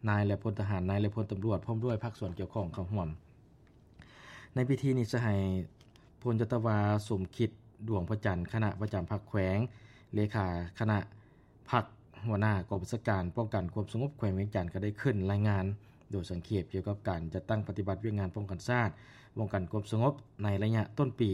นายและพลทหารนายและพลตำรวจพร้อมด้วยภาคส่วนเกี่ยวข้องเข้าร่วมในพิธีนี้จะให้พลจัตวาสมคิดดวงพระจันทร์คณะประจำพรรคแขวงเลขาคณะพรรคหัวหน้ากองบัญชาการป้องกันความสงบแขวงเวียงจันทน์ก็ได้ขึ้นรายงานโดยสังเขปเกี่ยวกับการจัดตั้งปฏิบัติเวียกงานป้องกันชาติป้องกันความสงบในระยะต้นปี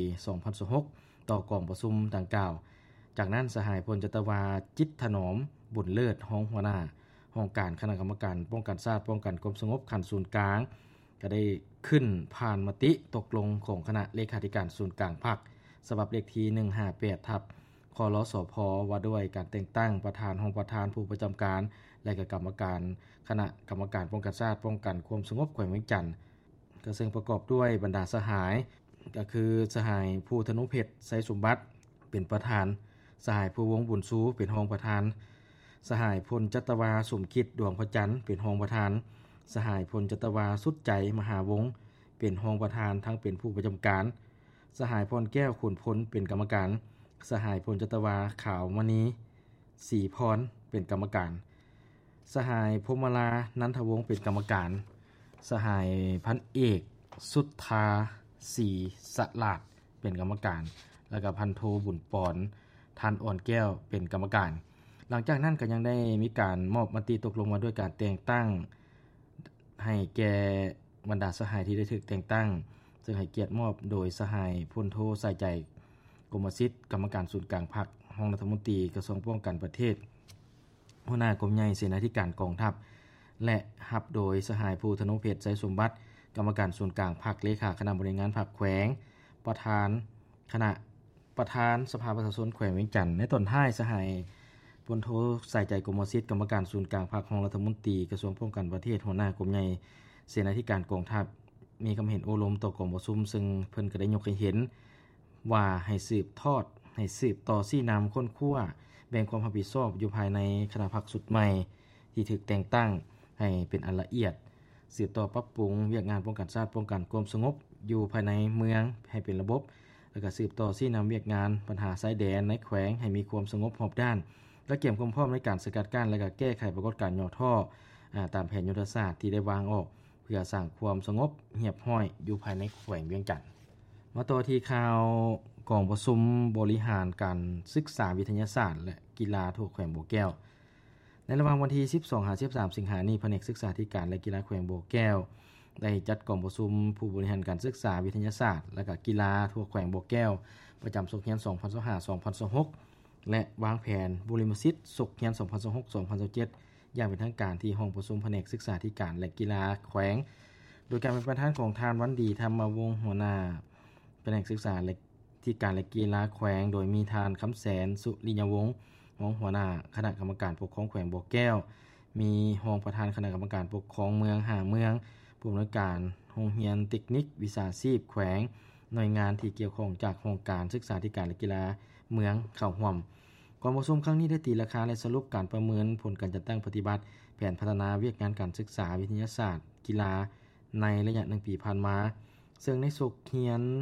2026 ต่อกองประชุมดังกล่าวจากนั้นสหายพลจัตวาจิตถนอมบุญเลิศห้องหัวหน้าห้องการคณะกรรมการป้องกันชาติป้องกันความสงบขั้นศูนย์กลางก็ได้ขึ้นผ่านมติตกลงของคณะเลขาธิการศูนย์กลางพรรคฉบับเลขที่158ทับคลสพว่าด้วยการแต่งตั้งประธานห้องประธานผู้ประจำการและกรรมการคณะกรรมการป้องกันชาติป้องกันความสงบแขวงเวียงจันทน์ก็ซึ่งประกอบด้วยบรรดาสหายก็คือสหายผู้ธนุเพชรไสสมบัติเป็นประธานสหายผู้วงบุญชูเป็นรองประธานสหายพลจัตวาสมคิดดวงพระจันทร์เป็นรองประธานสหายพลจัตวาสุดใจมหาวงศ์เป็นรองประธานทั้งเป็นผู้ประจำการสหายพรแก้วขุนพลเป็นกรรมการสหายพลจัตวาขาวมณีศรีพรเป็นกรรมการสหายพมลานันทวงศ์เป็นกรรมการสหายพันเอกสุทธาศรีสลาดเป็นกรรมการแล้วก็พันโทบุญปอนทันอ่อนแก้วเป็นกรรมการหลังจากนั้นก็ยังได้มีการมอบมติตกลงมาด้วยการแต่งตั้งให้แก่บรรดาสหายที่ได้ถูกแต่งตั้งซึ่งให้เกียรติมอบโดยสหายพลโทใส่ใจกรมศิษย์กรรมการศูนย์กลางพรรครองรัฐมนตรีกระทรวงป้องกันประเทศหัวหน้ากรมใหญ่เสนาธิการกองทัพและรับโดยสหายผู้ธนุเพชรไสสมบัติกรรมการศูนย์กลางพรรคเลขาคณะบริหารพรรคแขวงประธานคณะประธานสภาประชาชนแขวงเวียงจันทน์ในตอนท้ายสหายพลโทใส่ใจกรมศิษย์กรรมการศูนย์กลางพรรครองรัฐมนตรีกระทรวงป้องกันประเทศหัวหน้ากรมใหญ่เสนาธิการกองทัพมีความเห็นโอลมต่อกองประชุมซึ่งเพิ่นก็ได้ยกให้เห็นว่าให้สืบทอดให้สืบต่อซี่นำค้นคว้าแบ่งความรับผิดชอบอยู่ภายในคณะพรรคสุดใหม่ที่ถูกแต่งตั้งให้เป็นอันละเอียดสืบต่อปรับปรุงเวียกงานป้องกันชาติป้องกันความสงบอยู่ภายในเมืองให้เป็นระบบแล้วก็สืบต่อซี่นำเวียกงานปัญหาชายแดนในแขวงให้มีความสงบรอบด้านและเตรียมความพร้อมในการสกัดกั้นและก็แก้ไขปรากฏการณ์ย่อท่อตามแผนยุทธศาสตร์ที่ได้วางออกเพื่อสร้างความสงบเรียบร้อยอยู่ภายในแขวงเวียงจันทน์มาต่อที่ข่าวกองประชุมบริหารการศึกษาวิทยาศาสตร์และกีฬาทั่วแขวงบ่อแก้วในระหว่างวันที่ 12-13 สิงหาคมนี้แผนกศึกษาธิการและกีฬาแขวงบ่อแก้วได้จัดกองประชุมผู้บริหารการศึกษาวิทยาศาสตร์และก็กีฬาทั่วแขวงบ่อแก้วประจำศุกร์เรียน 2025-2026 และวางแผนบริมสิทธิ์ศุกร์เรียน 2026-2027 อย่างเป็นทางการที่ห้องประชุมแผนกศึกษาธิการและกีฬาแขวงโดยการเป็นประธานของทานวันดีธรรมวงศ์หัวหน้าแผนกศึกษาและที่การและกีฬาแขวงโดยมีทานคำแสนสุริยวงศ์รองหัวหน้าคณะกรรมการปกครองแขวงบ่อแก้วมีรองประธานคณะกรรมการปกครองเมือง5เมืองผู้อำนวยการโรงเรียนเทคนิควิชาชีพแขวงหน่วยงานที่เกี่ยวข้องจากโครงการศึกษาธิการและกีฬาเมืองเข้าร่วมกองประชุมครั้งนี้ได้ตีราคาและสรุปการประเมินผลการจัดตั้งปฏิบัติแผนพัฒนาเวียกงานการศึกษาวิทยาศาสตร์กีฬาในระยะ1ปีผ่านมาซึ่งในศุกร์เรียน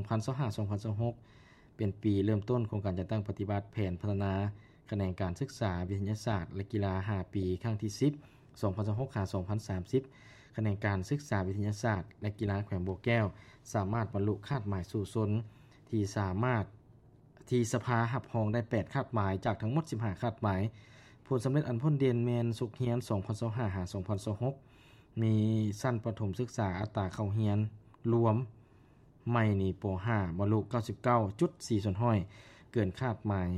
2025-2026 เป็นปีเริ่มต้นของการจัดตั้งปฏิบัติแผนพัฒนาแขนงการศึกษาวิทยาศาสตร์และกีฬา5ปีครั้งที่10 2026-2030 แขนงการศึกษาวิทยาศาสตร์และกีฬาแขวงบ่อแก้วสามารถบรรลุคาดหมายสู่ชนที่สามารถที่สภารับรองได้8คาดหมายจากทั้งหมด15คาดหมายผลสำเร็จอันพ้นเด่นแม่นศุกร์เรียน 2025-2026 มีชั้นประถมศึกษาอัตราเข้าเรียนรวมไม่นี่ป .5 บรรลุ 99.4 ส่วนห้อยเกินคาดหมาย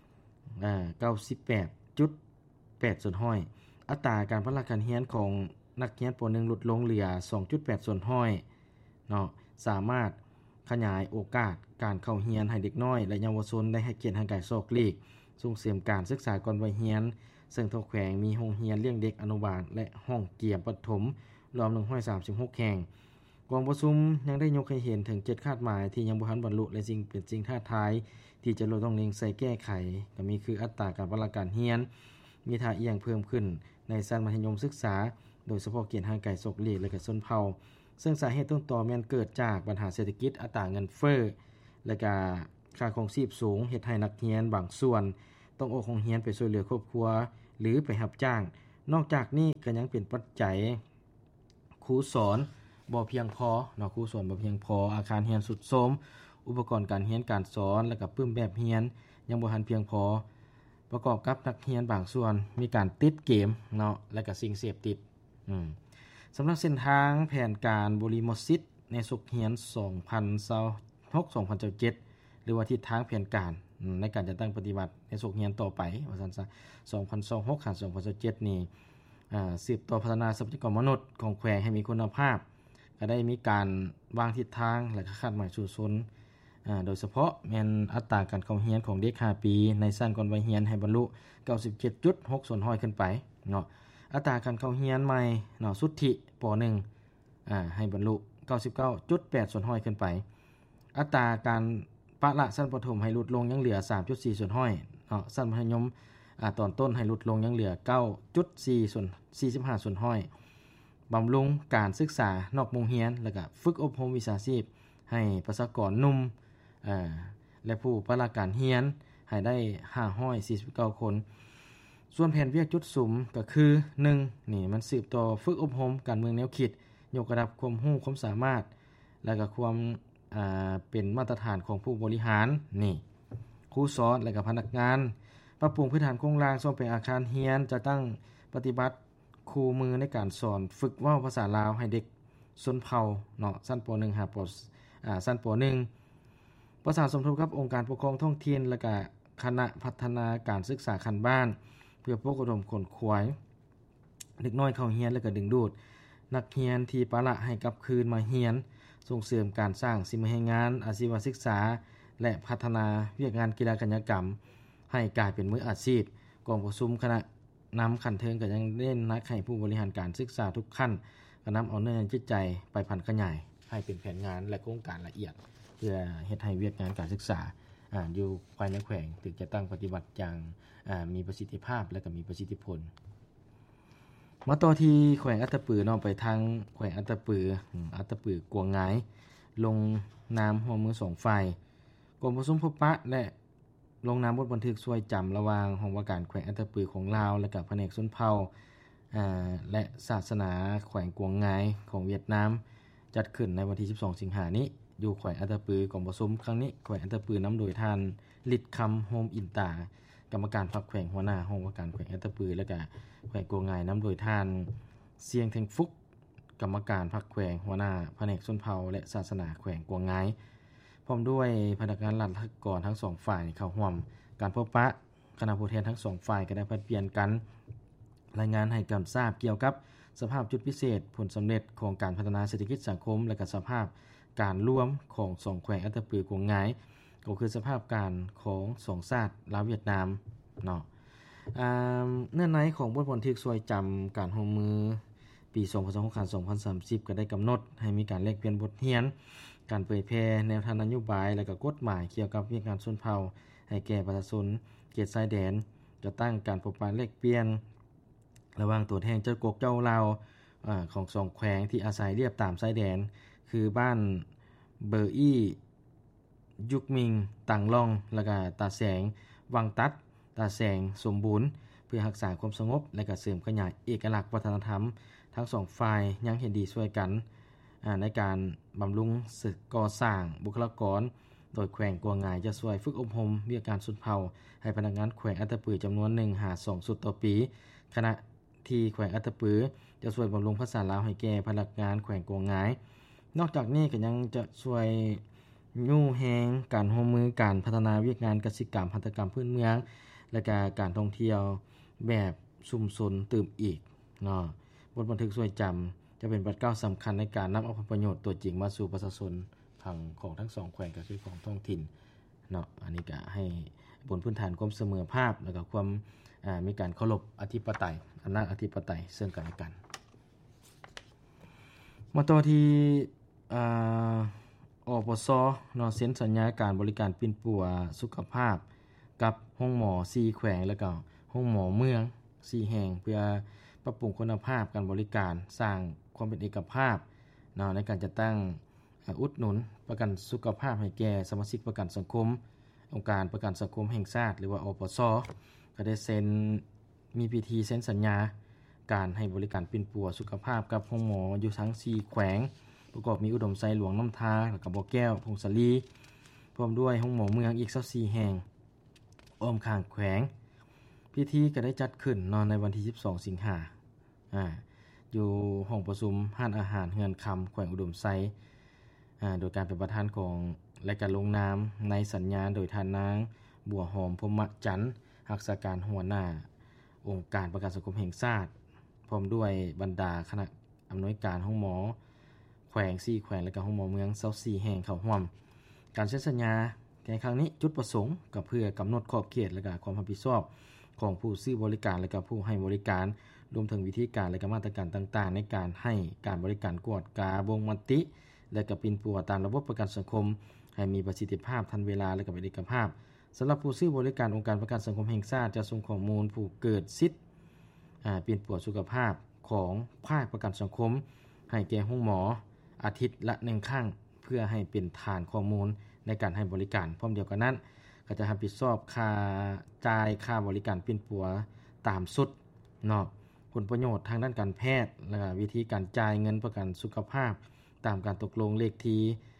98.8 ส่วนห้อยอัตราการพละการเรียนของนักเรียนป .1 ลดลงเหลือ 2.8 ส่วนห้อยเนาะสามารถขยายโอกาสการเข้าเรียนให้เด็กน้อยและเยาวชนได้ให้เกียรติทางกายซอกลีกส่งเสริมการศึกษาก่อนวัยเรียนซึ่งทุกแขวงมีโรงเรียนเลี้ยงเด็กอนุบาลและห้องเกียรประถมรวม136แห่งกองประชุมยังได้ยกให้เห็นถึง7คาดหมายที่ยังบ่ทันบรรลุและเป็นสิ่งท้าทายที่จะต้องเล็งใส่แก้ไขก็มีคืออัตราการพละการเรียนมีท่าเอียงเพิ่มขึ้นในชั้นมัธยมศึกษาโดยเฉพาะเกียรติทางกายซอกลีกและก็ชนเผ่าซึ่งสาเหตุต้นตอแม่นเกิดจากปัญหาเศรษฐกิจอัตราเงินเฟ้อและก็ค่าครองชีพสูงเฮ็ดให้นักเรียนบางส่วนต้องออกโรงเรียนไปช่วยเหลือครอบครัวหรือไปรับจ้างนอกจากนี้ก็ยังเป็นปัจจัยครูสอนบ่เพียงพอเนาะครูสอนบ่เพียงพออาคารเรียนสุดโทรมอุปกรณ์การเรียนการสอนแล้วก็ปึ้มแบบเรียนยังบ่ทันเพียงพอประกอบกับนักเรียนบางส่วนมีการติดเกมเนาะและก็สิ่งเสพติดสำหรับเส้นทางแผนการบริมสิทธิ์ในสุขเรียน2026-2027หรือว่าทิศทางแผนการในการจัดตั้งปฏิบัติในสุขเรียนต่อไปว่าซั่นซะ2026-2027นี่สืบต่อพัฒนาทรัพยากรมนุษย์ของแขวงให้มีคุณภาพก็ได้มีการวางทิศทางและคาดหมายสู่ชนโดยเฉพาะแม่นอัตราการเข้าเรียนของเด็ก5ปีในชั้นก่อนวัยเรียนให้บรรลุ 97.6% ขึ้นไปเนาะอัตราการเข้าเรียนใหม่เนาะสุทธิป .1 ให้บรรลุ 99.8% ขึ้นไปอัตราการปะละชั้นประถมให้ลดลงยังเหลือ 3.4% เนาะชั้นมัธยมตอนต้นให้ลดลงยังเหลือ 9.45% บำรุงการศึกษานอกโรงเรียนแล้วก็ฝึกอบรมวิชาชีพให้ประชากรหนุ่มและผู้ปฏิบัติการเรียนให้ได้549คนส่วนแผนเวียกจุดสุมก็คือ1นี่มันสืบต่อฝึกอบรมการเมืองแนวคิดยกระดับความรู้ความสามารถและก็ความเป็นมาตรฐานของผู้บริหารนี่ครูสอนและก็พนักงานปรับปรุงพื้นฐานโครงสร้างซ่อมแซมอาคารเรียนจะตั้งปฏิบัติคู่มือในการสอนฝึกเว้าภาษาลาวให้เด็กชนเผ่าเนาะชั้นป .1 หาปชั้นป .1 ประสานสมทบกับองค์การปกครองท้องถิ่นและก็คณะพัฒนาการศึกษาขั้นบ้านเพื่อปลุกระดมขนขวายเด็กน้อยเข้าเรียนและก็ดึงดูดนักเรียนที่ปะละให้กลับคืนมาเรียนส่งเสริมการสร้างสิ่งแห่งงานอาชีวศึกษาและพัฒนาเวียกงานกีฬากรรยกรรมให้กลายเป็นมืออาชีพกองประชุมคณะนำขันเทิงก็ยังเน้นนักให้ผู้บริหารการศึกษาทุกขั้นก็นำเอาเนื้อจิตใจไปพันขยายให้เป็นแผนงานและโครงการละเอียดเพื่อเฮ็ดให้เวียกงานการศึกษาอยู่ภายในแขวงถึงจะตั้งปฏิบัติอย่างมีประสิทธิภาพและก็มีประสิทธิผลมาต่อที่แขวงอัตตปือเนาะไปทางแขวงอัตตปือกวงหงายลงนามร่วมมือ2ฝ่ายกรมประชุมพบปะและลงนามบทบันทึกช่วยจำระหว่างของว่าการแขวงอัตตปือของลาวและกับแผนกชนเผ่าและศาสนาแขวงกวงหงายของเวียดนามจัดขึ้นในวันที่12สิงหาคมนี้อยู่แขวงอัตตปือกองประชุมครั้งนี้แขวงอัตตปือนำโดยท่านฤทธิ์คำโฮมอินตากรรมการพรรคแขวงหัวหน้าห้องว่าการแขวงอัตตปือและก็แขวงกวงหงายนำโดยท่านเสียงเทงฟุกกรรมการพรรคแขวงหัวหน้าแผนกชนเผ่าและศาสนาแขวงกวงหงายพร้อมด้วยพนักงานรัฐกรทั้ง2ฝ่ายเข้าร่วมการพบปะคณะผู้แทนทั้ง2ฝ่ายก็ได้ผลัดเปลี่ยนกันรายงานให้กันทราบเกี่ยวกับสภาพจุดพิเศษผลสำเร็จของการพัฒนาเศรษฐกิจสังคมและก็สภาพการร่วมของ2แขวงอัตตปือกวงหงายก็คือสภาพการของ2ชาติลาวเวียดนามเนาะเนื้อในของบทบันทึกช่วยจำการร่วมมือปี2026-2030ก็ได้กำหนดให้มีการแลกเปลี่ยนบทเรียนการเผยแพร่แนวทางนโยบายและก็กฎหมายเกี่ยวกับเวียกงานชนเผ่าให้แก่ประชาชนเขตชายแดนจะตั้งการพบปะแลกเปลี่ยนระหว่างตัวแทนเจ้ากกเจ้าลาวของ2แขวงที่อาศัยเรียบตามชายแดนคือบ้านเบอร์อี้ยุกมิงตังล่องและก็ตาแสงวังตัดตาแสงสมบูรณ์เพื่อรักษาความสงบและก็เสริมขยายเอกลักษณ์วัฒนธรรมทั้ง2ฝ่ายยังเห็นดีช่วยกันในการบำรุงศึกก่อสร้างบุคลากรโดยแขวงกวงหงายจะช่วยฝึกอบรมวิชาการชนเผ่าให้พนักงานแขวงอัตตปือจำนวน1หา2สุดต่อปีขณะที่แขวงอัตตปือจะช่วยบำรุงภาษาลาวให้แก่พนักงานแขวงกวงหงายนอกจากนี้ก็ยังจะช่วยยู่แฮงการร่วมมือการพัฒนาวิชางานกสิกรรมหัตถกรรมพื้นเมืองและการท่องเที่ยวแบบชุมชนตื่มอีกเนาะบทบันทึกช่วยจำจะเป็นปัจจัยสำคัญในการนำเอาผลประโยชน์ตัวจริงมาสู่ประชาชนของทั้ง2แขวงก็คือของท้องถิ่นเนาะอันนี้ก็ให้บนพื้นฐานความเสมอภาพแล้วก็ความมีการเคารพอธิปไตยอำนาจอธิปไตยซึ่งกันและกันมาต่อที่อปสเนาะเซ็นสัญญาการบริการปิ่นปัวสุขภาพกับห้องหมอ4แขวงแล้วก็ห้องหมอเมือง4แห่งเพื่อปรับปรุงคุณภาพการบริการสร้างความเป็นเอกภาพเนาะในการจัดตั้งอุดหนุนประกันสุขภาพให้แก่สมาชิกประกันสังคมองค์การประกันสังคมแห่งชาติหรือว่าอปสก็ได้เซ็นมีพิธีเซ็นสัญญาการให้บริการปิ่นปัวสุขภาพกับโรงหมออยู่ทั้ง4แขวงประกอบมีอุดมไซหลวงน้ำทาแล้วก็บ่อแก้วพงศาลีพร้อมด้วยโรงหมอเมืองอีก24แห่งอ้อมข้างแขวงพิธีก็ได้จัดขึ้นในวันที่12สิงหาอยู่ห้องประชุมห้านอาหารเฮือนคำแขวงอุดมไซโดยการเป็นประธานของและการลงนามในสัญญาโดยท่านนางบัวหอมพรหมจันทร์รักษาการหัวหน้าองค์การประกันสังคมแห่งชาติพร้อมด้วยบรรดาคณะอำนวยการห้องหมอแขวง4แขวงและก็ห้องหมอเมือง24แห่งเข้าร่วมการเซ็นสัญญาในครั้งนี้จุดประสงค์ก็เพื่อกำหนดขอบเขตและก็ความรับผิดชอบของผู้ซื้อบริการและก็ผู้ให้บริการรวมถึงวิธีการและก็มาตรการต่างๆในการให้การบริการกวดกาบ่งมติและก็ปิ่นปัวตามระบบประกันสังคมให้มีประสิทธิภาพทันเวลาและก็ประสิทธิภาพสำหรับผู้ซื้อบริการองค์การประกันสังคมแห่งชาติจะส่งข้อมูลผู้เกิดสิทธิ์ปิ่นปัวสุขภาพของภาคประกันสังคมให้แก่โรงหมออาทิตย์ละ1ครั้งเพื่อให้เป็นฐานข้อมูลในการให้บริการพร้อมเดียวกันนั้นก็จะรับผิดชอบค่าจ่ายค่าบริการปิ่นปัวตามสุดผลประโยชน์ทางด้านการแพทย์และวิธีการจ่ายเงินประกันสุขภาพตามการตกลงเลขที่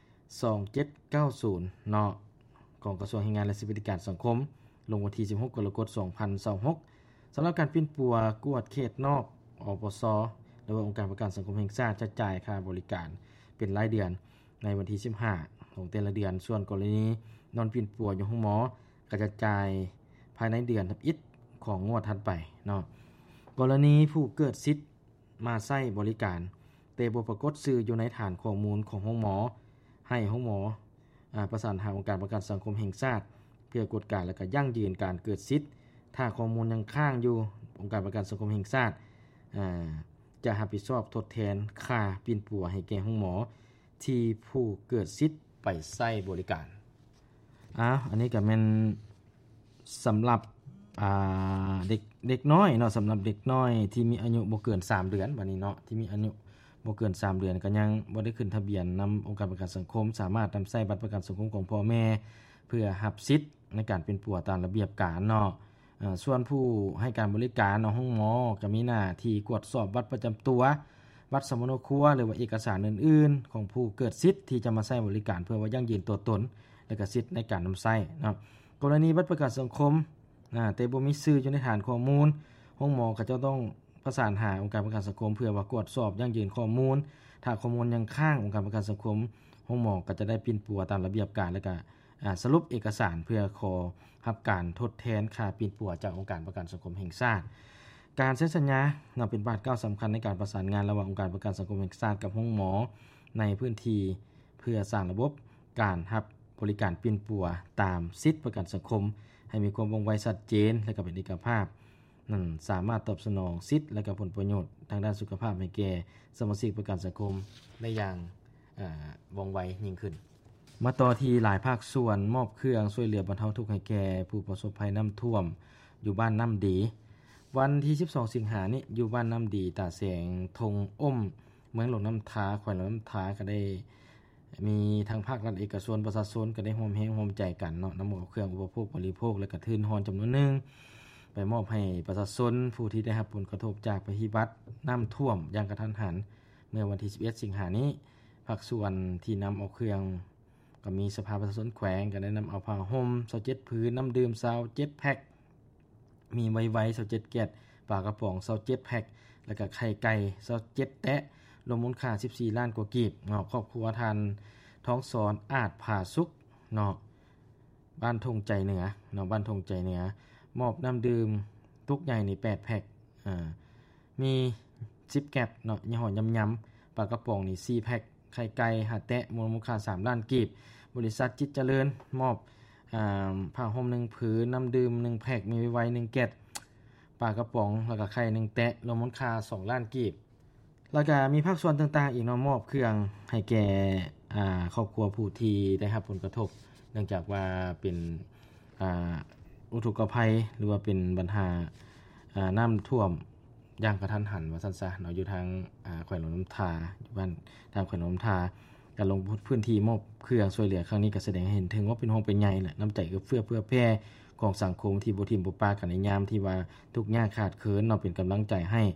2790ของกระทรวงแรงงานและสวัสดิการสังคมลงวันที่16กรกฎาคม2026สำหรับการปิ่นปัวกวดเขตนอกอปสหรือว่าองค์การประกันสังคมแห่งชาติจะจ่ายค่าบริการเป็นรายเดือนในวันที่15ของแต่ละเดือนส่วนกรณีนอนปิ่นปัวอยู่ห้องหมอก็จะจ่ายภายในเดือนทับอิฐของงวดถัดไปกรณีผู้เกิดสิทธิ์มาใช้บริการแต่บ่ปรากฏชื่ออยู่ในฐานข้อมูลของห้องหมอให้ห้องหมอประสานหาองค์การประกันสังคมแห่งชาติเพื่อกวดการและก็ยั่งยืนการเกิดสิทธิ์ถ้าข้อมูลยังค้างอยู่องค์การประกันสังคมแห่งชาติจะรับผิดชอบทดแทนค่าปิ่นปัวให้แก่ห้องหมอที่ผู้เกิดสิทธิ์ไปใช้บริการอันนี้ก็แม่นสำหรับเด็กน้อยสำหรับเด็กน้อยที่มีอายุบ่เกิน3เดือนบัดนี้ที่มีอายุบ่เกิน3เดือนก็ยังบ่ได้ขึ้นทะเบียนนำองค์การประกันสังคมสามารถนำใช้บัตรประกันสังคมของพ่อแม่เพื่อรับสิทธิ์ในการเป็นปัวตามระเบียบการส่วนผู้ให้การบริการห้องหมอก็มีหน้าที่ตรวจสอบบัตรประจำตัวบัตรสมรครัวหรือว่าเอกสารอื่นๆของผู้เกิดสิทธิ์ที่จะมาใช้บริการเพื่อว่ายั่งยืนตัวตนและก็สิทธิ์ในการนำใช้กรณีบัตรประกันสังคมแต่บ่มีชื่ออยู่ในฐานข้อมูลห้องหมอก็จะต้องประสานหาองค์การประกันสังคมเพื่อว่าตรวจสอบยั่งยืนข้อมูลถ้าข้อมูลยังค้างองค์การประกันสังคมห้องหมอก็จะได้ปิ่นปัวตามระเบียบการและก็สรุปเอกสารเพื่อขอรับการทดแทนค่าปิ่นปัวจากองค์การประกันสังคมแห่งชาติการเซ็นสัญญาเป็นบาทก้าวสำคัญในการประสานงานระหว่างองค์การประกันสังคมแห่งชาติกับห้องหมอในพื้นที่เพื่อสร้างระบบการรับบริการปิ่นปัวตามสิทธิประกันสังคมให้มีความว่องไวชัดเจนและก็เป็นเอกภาพสามารถตอบสนองสิทธิและก็ผลประโยชน์ทางด้านสุขภาพให้แก่สมาชิกประกันสังคมได้อย่างว่องไวยิ่งขึ้นมาต่อที่หลายภาคส่วนมอบเครื่องช่วยเหลือบรรเทาทุกข์ให้แก่ผู้ประสบภัยน้ำท่วมอยู่บ้านน้ำดีวันที่12สิงหาคมนี้อยู่บ้านน้ำดีตาแสงทงอ้มเมืองหลวงน้ำทาแขวงหลวงน้ำทาก็ได้มีทางภาครัฐเอกชนประชาชนก็ได้ร่วมแรงร่วมใจกันนำเอาเครื่องอุปโภคบริโภคและก็ทุนฮอนจำนวนหนึ่งไปมอบให้ประชาชนผู้ที่ได้รับผลกระทบจากภัยพิบัติน้ำท่วมอย่างกระทันหันเมื่อวันที่11สิงหาคมนี้ภาคส่วนที่นำเอาเครื่องก็มีสภาประชาชนแขวงก็ได้นำเอาผ้าห่ม27ผืนน้ำดื่ม27แพ็คมีไวๆ27แก๊สปลากระป๋อง27แพ็คแล้วก็ไข่ไก่27แตะรวมมูลค่า14ล้านกว่ากีบครอบครัวท่านท้องสอนอาจผ่าสุกบ้านทงใจเหนือบ้านทงใจเหนือมอบน้ำดื่มทุกใหญ่นี่8แพ็คมี10แก๊สยี่ห้อยำๆปลากระป๋องนี่4แพ็คไข่ไก่5แตะมูลค่า3ล้านกีบบริษัทจิตเจริญมอบผ้าห่ม1ผืนน้ำดื่ม1แพ็คมีไวๆ1แก๊สปลากระป๋องแล้วก็ไข่1แตะรวมมูลค่า2ล้านกีบแล้วก็มีภาคส่วนต่างๆอีกมอบเครื่องให้แก่ครอบครัวผู้ที่ได้รับผลกระทบเนื่องจากว่าเป็นอุทกภัยหรือว่าเป็นปัญหาน้ำท่วมอย่างกระทันหันว่าซั่นซะอยู่ทางแขวงหลวงน้ำทาอยู่บ้านทางแขวงหลวงน้ำทาการลงพื้นที่มอบเครื่องช่วยเหลือครั้งนี้ก็แสดงให้เห็นถึงว่าเป็นห้องเป็นใหญ่แหละน้ำใจเอื้อเฟื้อเพื่อแผ่ของสังคมที่บ่ทิ่มบ่ปรากันในยามที่ว่าทุกข์ยากขาดเขินเป็นกำลังใจให้แ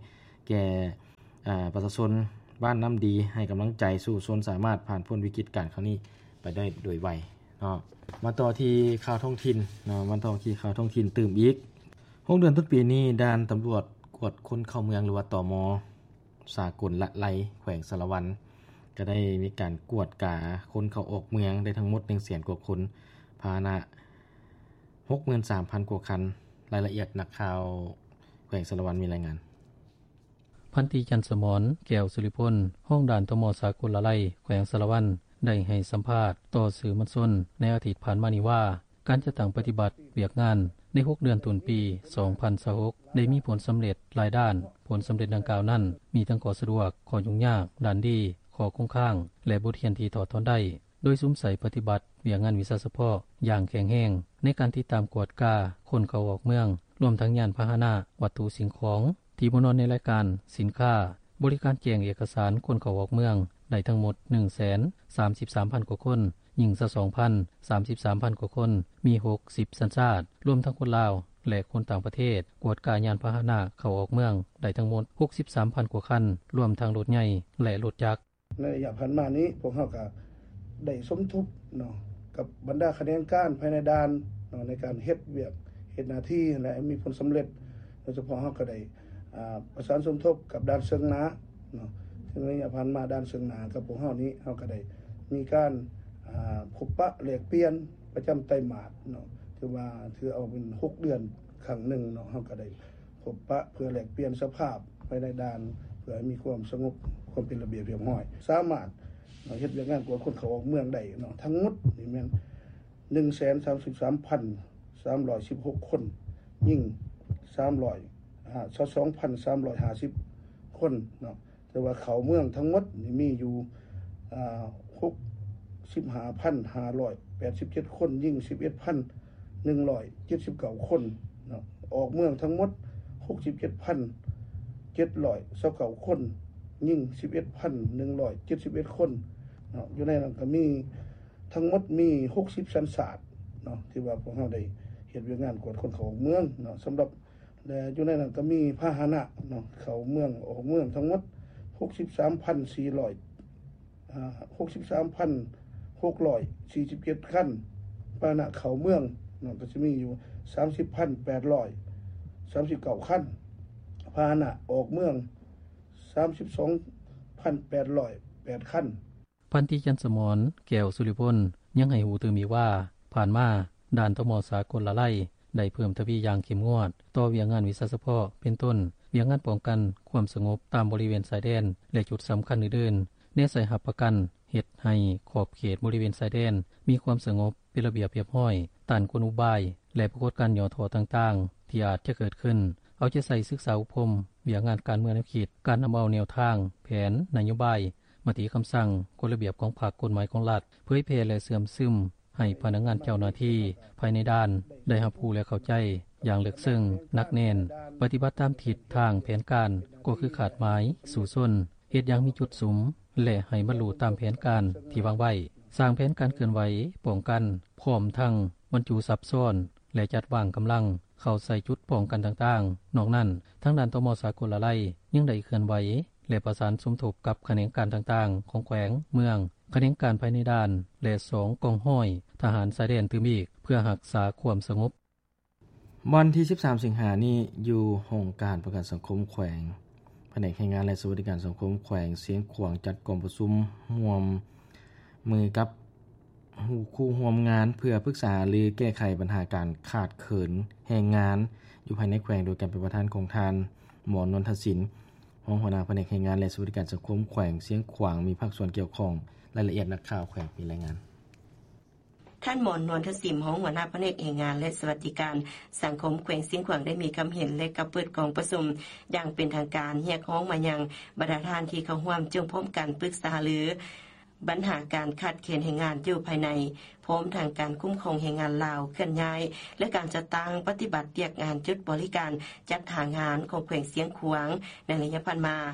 แก่ประชาชนบ้านน้ำดีให้กำลังใจสู่ชนสามารถผ่านพ้นวิกฤตการณ์ครั้งนี้ไปได้โดยไวเนาะมาต่อที่ข่าวท้องถิ่นเนาะมันต่อที่ข่าวท้องถิ่นตื่มอีก6เดือนต้นปีนี้ด่านตำรวจกวดคนเข้าเมืองหรือว่าตม.สากลละไลแขวงสารวัตรก็ได้มีการกวดกาคนเข้าออกเมืองได้ทั้งหมด 100,000 กว่าคนพาหนะ 63,000 กว่าคันรายละเอียดนักข่าวแขวงสารวัตรมีรายงานพันตรีจันทร์สมรแก้วสุริพลห้องด่านตม.สากลละไลแขวงสารวัตรได้ให้สัมภาษณ์ต่อสื่อมวลชนในอาทิตย์ผ่านมานี้ว่าการจะตั้งปฏิบัติเวียกงานใน6เดือนต้นปี 2026ได้มีผลสำเร็จหลายด้านผลสำเร็จดังกล่าวนั้นมีทั้งข้อสะดวกข้อยุ่งยากด้านดีข้อคงค้างและบทเรียนที่ถอดถอนได้โดยสุมใส่ปฏิบัติเวียกงานวิชาเฉพาะอย่างแข็งแรงในการติดตามกวดกาคนเข้าออกเมืองรวมทั้งยานพาหนะวัตถุสิ่งของที่บ่นอนในรายการสินค้าบริการแจ้งเอกสารคนเข้าออกเมืองได้ทั้งหมด 133,000 กว่าคนหญิง32,033,000 กว่าคนมี60สัญชาติรวมทั้งคนลาวและคนต่างประเทศกวดกายานพาหนะเข้าออกเมืองได้ทั้งหมด 63,000 กว่าคันรวมทั้งรถใหญ่และรถจักรในระยะผ่านมานี้พวกเฮาก็ได้สมทบเนาะกับบรรดาคะแนนการภายในด่านเนาะในการเฮ็ดเวียกเฮ็ดหน้าที่และมีผลสำเร็จโดยเฉพาะเฮาก็ได้ประสานสมทบกับด่านเชิงนาเนาะในระยะผ่านมาด่านเชิงนากับพวกเฮานี้เฮาก็ได้มีการพบปะแลกเปลี่ยนประจำไตรมาสเนาะถือเอาเป็น6เดือนครั้งนึงเนาะเฮาก็ได้พบปะเพื่อแลกเปลี่ยนสภาพภายในด่านเพื่อให้มีความสงบความเป็นระเบียบเรียบร้อยสามารถเฮ็ดเวียกงานกวดคนเข้าออกเมืองได้เนาะทั้งหมดนี่แม่น 133,316 คนยิ่ง22,350 คนเนาะแต่ว่าเข้าเมืองทั้งหมดนี่มีอยู่65,587 คนยิ่ง 11,179 คนเนาะออกเมืองทั้งหมด 67,729 คนยิ่ง 11,171 คนเนาะอยู่ในนั้นก็มีทั้งหมดมี60สัญชาติเนาะที่ว่าพวกเฮาได้เฮ็ดเวียกงานกวดคนเข้าเมืองเนาะสำหรับและอยู่ในนั้นก็มีพาหนะเนาะเข้าเมืองออกเมืองทั้งหมด 63,647 คันพาหนะเข้าเมืองเนาะก็จะมีอยู่ 30,839 คันพาหนะออกเมือง 32,808 คันพันตรีจันทร์สมรแก้วสุริพลยังให้หูตื่นมีว่าผ่านมาด่านตม.สากลละไลได้เพิ่มทวีอย่างเข้มงวดต่อเวียกงานวิชาเฉพาะเป็นต้นเวียกงานป้องกันความสงบตามบริเวณชายแดนและจุดสำคัญอื่นๆในสายหับประกันเฮ็ดให้ขอบเขตบริเวณชายแดนมีความสงบเป็นระเบียบเรียบร้อยต้านกลอุบายและปรากฏการณ์ย่อท้อต่างๆที่อาจจะเกิดขึ้นเอาใจใส่ศึกษาอบรมเวียกงานการเมืองแนวคิดการนำเอาแนวทางแผนนโยบายมติคำสั่งกฎระเบียบของภาคกฎหมายของรัฐเผยแพร่และเสื่อมซึมให้พนักงานเจ้าหน้าที่ภายในด้านได้รับรู้และเข้าใจอย่างลึกซึ้งนักแน่นปฏิบัติตามทิศทางแผนการก็คือขาดหมายสู่ชนเฮ็ดอย่างมีจุดสุมและให้บรรลุตามแผนการที่วางไว้สร้างแผนการเคลื่อนไหวป้องกันพร้อมทั้งบรรจุซับซ้อนและจัดวางกำลังเข้าใส่จุดป้องกันต่างๆนอกนั้นทางด้านตม.สากลละไลยังได้เคลื่อนไหวและประสานสมทบกับแขนงการต่างๆของแขวงเมืองแขนงการภายในด่านและ2กองห้อยทหารชายแดนตื่มอีกเพื่อรักษาความสงบวันที่13สิงหาคมนี้อยู่โรงการประกันสังคมแขวงแผนกแรงงานและสวัสดิการสังคมแขวงเสียงขวางจัดกองประชุมร่วมมือกับคู่ร่วมงานเพื่อปรึกษาหรือแก้ไขปัญหาการขาดเขินแรงงานอยู่ภายในแขวงโดยการเป็นประธานของทานหมอนนทศิลป์รองหัวหน้าแผนกแรงงานและสวัสดิการสังคมแขวงเสียงขวางมีภาคส่วนเกี่ยวข้องรายละเอียดนักข่าวแขวงมีรายงานท่านหมอนนวลทศิมของหัวหน้าแผนกแรงงานและสวัสดิการสังคมแขวงเสียงขวางได้มีคำเห็นและกับเปิดกองประชุมอย่างเป็นทางการเรียกร้องมายังบรรดาท่านที่เข้าร่วมจงพร้อมกันปรึกษาหรือปัญหาการขาดแคลนแรงงานอยู่ภายในพร้อมทางการคุ้มครองแรงงานลาวเคลื่อนย้ายและการจัดตั้งปฏิบัติเรียกงานจุดบริการจัดหางานของแขวงเสียงขวางในระยะผ่านมา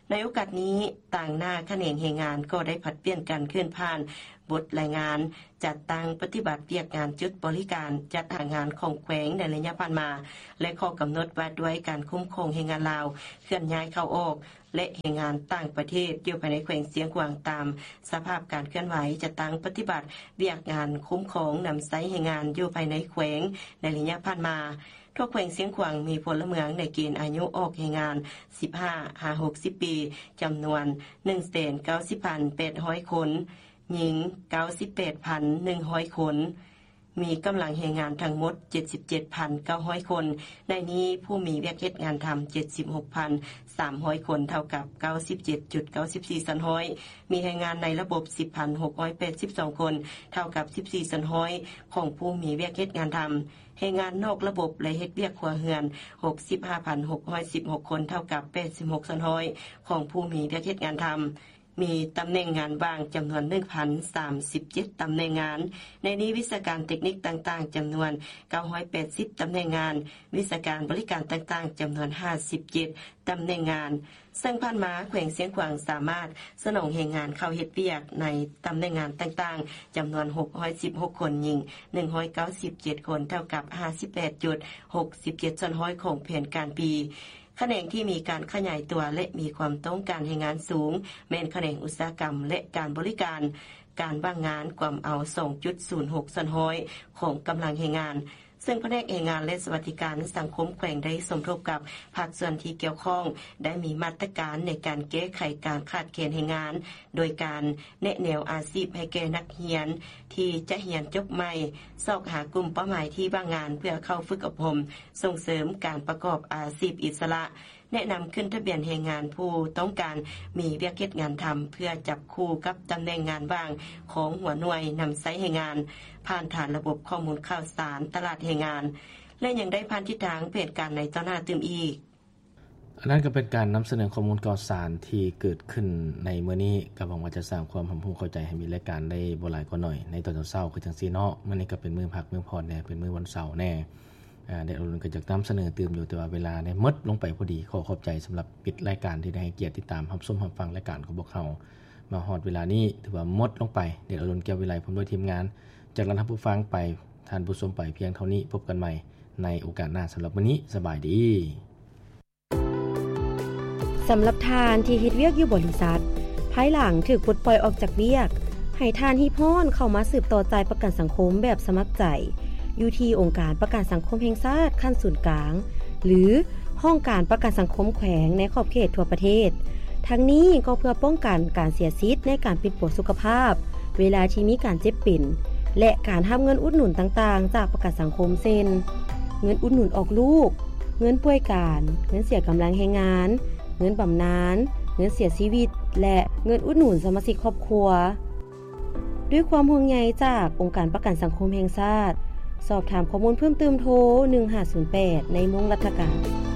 ในโอกาสนี้ต่างหน้าแขนงแรงงานก็ได้ผัดเปลี่ยนกันเคลื่อนผ่านบทรายงานจัดตั้งปฏิบัติเวียกงานจุดบริการจัดหางานของแขวงในระยะผ่านมาและข้อกำหนดว่าด้วยการคุ้มครองแรงงานลาวเคลื่อนย้ายเข้าออกและแรงงานต่างประเทศอยู่ภายในแขวงเสียงขวางตามสภาพการเคลื่อนไหวจะตั้งปฏิบัติเวียกงานคุ้มครองนำไซแรงงานอยู่ภายในแขวงในระยะผ่านมาทั่วแขวงเสียงขวางมีพลเมืองในเกณฑ์อายุออกแรงงาน 15-60 ปีจำนวน 190,800 คนหญิง 98,100 คนมีกำลังแรงงานทั้งหมด 77,900 คนในนี้ผู้มีเวียกเฮ็ดงานทำ 76,300 คนเท่ากับ 97.94 สันห้อยมีแรงงานในระบบ 10,682 คนเท่ากับ 14 สันห้อยของผู้มีเวียกเฮ็ดงานทำแรงงานนอกระบบและเฮ็ดเวียกครัวเรือน 65,616 คนเท่ากับ 86 สันห้อยของผู้มีเวียกเฮ็ดงานทำมีตำแหน่งงานว่างจำนวน 1,037 ตำแหน่งงานในนี้วิชาการเทคนิคต่างๆจำนวน 980 ตำแหน่งงานวิชาการบริการต่างๆจำนวน 57 ตำแหน่งงานซึ่งผ่านมาแขวงเสียงขวางสามารถสนองแรงงานเข้าเฮ็ดเวียกในตำแหน่งงานต่างๆจำนวน 616 คนหญิง 197 คนเท่ากับ 58.67 ส่วนร้อยของแผนการปีแขนงที่มีการขยายตัวและมีความต้องการแรงงานสูงแม้นแขนงอุตสาหกรรมและการบริการการว่างงานความเอา 2.06 ส่วนร้อยของกำลังแรงงานซึ่งแผนกแรงงานและสวัสดิการสังคมแขวงได้สมทบกับภาคส่วนที่เกี่ยวข้องได้มีมาตรการในการแก้ไขการขาดแคลนแรงงานโดยการแนะแนวอาชีพให้แก่นักเรียนที่จะเรียนจบใหม่ซอกหากลุ่มเป้าหมายที่ว่างงานเพื่อเข้าฝึกอบรมส่งเสริมการประกอบอาชีพอิสระแนะนำขึ้นทะเบียนแรงงานผู้ต้องการมีเวียกเฮ็ดงานทำเพื่อจับคู่กับตำแหน่งงานว่างของหัวหน่วยนำไซแรงงานผ่านฐานระบบข้อมูลข่าวสารตลาดแรงงานและยังได้ผ่านทิศทางเปลี่ยนการในต่อหน้าตื่มอีกอันนั้นก็เป็นการนำเสนอข้อมูลข่าวสารที่เกิดขึ้นในมื้อนี้ก็หวังว่าจะสร้างความร่วมมือเข้าใจให้มีรายการได้บ่หลายกว่าหน่อยในตอนเช้าคือจังซี่เนาะมื้อนี้ก็เป็นมื้อพักมื้อพรแน่เป็นมื้อวันเสาร์แน่ได้เอาลงก็จะนำเสนอตื่มอยู่แต่ว่าเวลาได้หมดลงไปพอดีขอขอบใจสำหรับปิดรายการที่ได้ให้เกียรติติดตามรับชมรับฟังรายการของพวกเรามาฮอดเวลานี้ถือว่าหมดลงไปเดี๋ยวเอาลงแก้ววิไลพร้อมด้วยทีมงานจากท่านผู้ฟังไปท่านผู้ชมไปเพียงเท่านี้พบกันใหม่ในโอกาสหน้าสำหรับวันนี้สบายดีสำหรับทานที่เฮ็ดเวียกอยู่บริษัทภายหลังถูกปลดปล่อยออกจากเวียกให้ทานฮีพรเข้ามาสืบต่อจ่ายประกันสังคมแบบสมัครใจอยู่ที่องค์การประกันสังคมแห่งชาติขั้นศูนย์กลางหรือห้องการประกันสังคมแขวงในขอบเขตทั่วประเทศทั้งนี้ก็เพื่อป้องกันการเสียสิทธิ์ในการปิดปวดสุขภาพเวลาที่มีการเจ็บป่วยและการรับเงินอุดหนุนต่างๆจากประกันสังคมเช่นเงินอุดหนุนออกลูกเงินป่วยการเงินเสียกำลังแรงงานเงินบำนาญเงินเสียชีวิตและเงินอุดหนุนสมาชิกครอบครัวด้วยความห่วงใยจากองค์การประกันสังคมแห่งชาติสอบถามข้อมูลเพิ่มเติมโทร1508ในวงราชการ